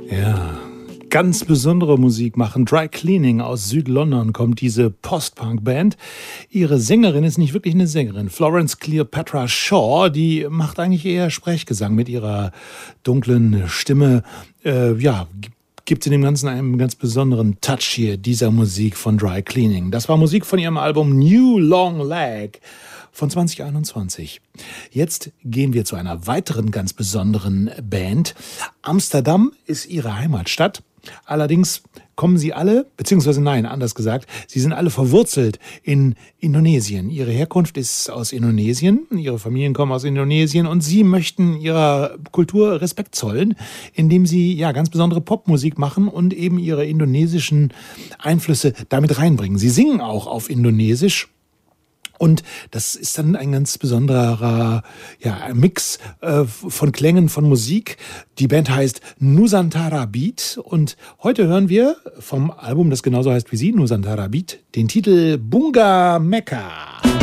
Ja, ganz besondere Musik machen. Dry Cleaning aus Südlondon kommt diese Post-Punk-Band. Ihre Sängerin ist nicht wirklich eine Sängerin. Florence Cleopatra Shaw, die macht eigentlich eher Sprechgesang mit ihrer dunklen Stimme. Gibt in dem Ganzen einen ganz besonderen Touch hier dieser Musik von Dry Cleaning. Das war Musik von ihrem Album New Long Leg von 2021. Jetzt gehen wir zu einer weiteren ganz besonderen Band. Amsterdam ist ihre Heimatstadt. Allerdings kommen sie alle, beziehungsweise nein, anders gesagt, sie sind alle verwurzelt in Indonesien. Ihre Herkunft ist aus Indonesien, ihre Familien kommen aus Indonesien und sie möchten ihrer Kultur Respekt zollen, indem sie ja ganz besondere Popmusik machen und eben ihre indonesischen Einflüsse damit reinbringen. Sie singen auch auf Indonesisch. Und das ist dann ein ganz besonderer Mix von Klängen von Musik. Die Band heißt Nusantara Beat und heute hören wir vom Album, das genauso heißt wie sie, Nusantara Beat, den Titel Bunga Mecca.